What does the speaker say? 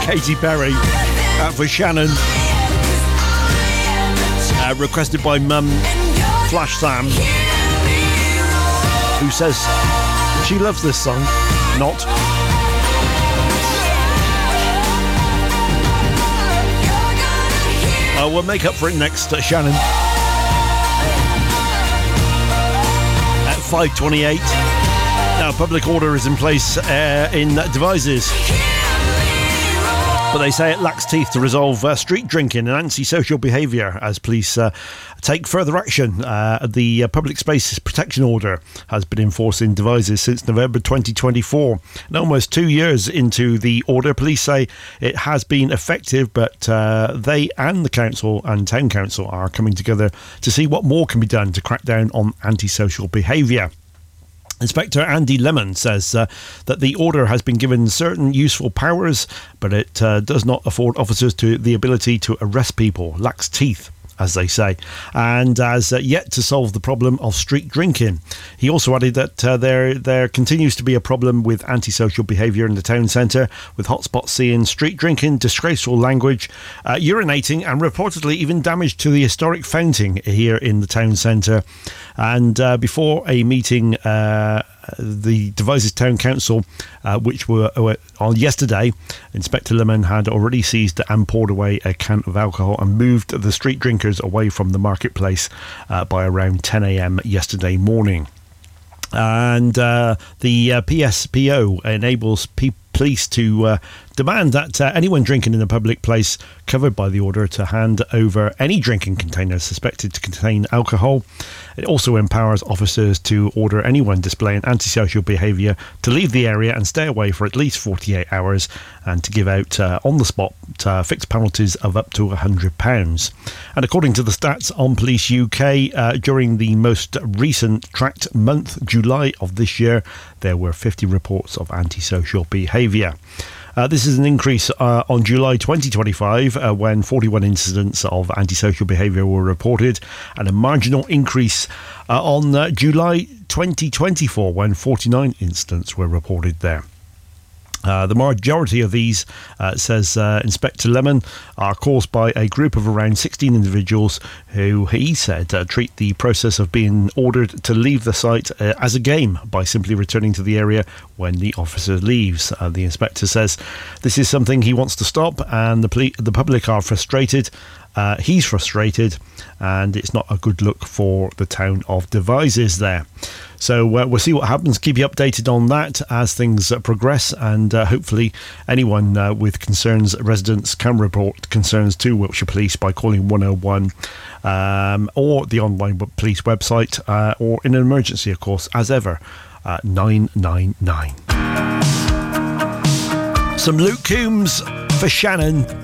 Katy Perry for Shannon. Requested by Mum Flash Sam, who says she loves this song. Not. We'll make up for it next, Shannon. At 5:28. Now, public order is in place in Devizes, but they say it lacks teeth to resolve street drinking and antisocial behaviour as police take further action. The Public Spaces Protection Order has been enforced in Devizes since November 2024. And almost 2 years into the order, police say it has been effective, but they and the council and town council are coming together to see what more can be done to crack down on antisocial behaviour. Inspector Andy Lemon says that the order has been given certain useful powers, but it does not afford officers the ability to arrest people, lacks teeth, as they say, and has yet to solve the problem of street drinking. He also added that there continues to be a problem with antisocial behaviour in the town centre, with hotspots seeing street drinking, disgraceful language, urinating, and reportedly even damage to the historic fountain here in the town centre. And before a meeting, the Devizes Town Council, which were on yesterday, Inspector Lemon had already seized and poured away a can of alcohol and moved the street drinkers away from the marketplace by around 10 a.m. yesterday morning. And the PSPO enables police to demand that anyone drinking in a public place covered by the order to hand over any drinking container suspected to contain alcohol. It also empowers officers to order anyone displaying antisocial behaviour to leave the area and stay away for at least 48 hours, and to give out on the spot fixed penalties of up to £100. And according to the stats on Police UK, during the most recent tracked month, July of this year, there were 50 reports of antisocial behaviour. This is an increase on July 2025 when 41 incidents of antisocial behaviour were reported, and a marginal increase on July 2024 when 49 incidents were reported there. The majority of these, says Inspector Lemon, are caused by a group of around 16 individuals who, he said, treat the process of being ordered to leave the site as a game by simply returning to the area when the officer leaves. The inspector says this is something he wants to stop, and the public are frustrated. He's frustrated, and it's not a good look for the town of Devizes there. So we'll see what happens. Keep you updated on that as things progress, and hopefully anyone with concerns, residents, can report concerns to Wiltshire Police by calling 101 or the online police website, or in an emergency, of course, as ever, 999. Some Luke Combs for Shannon.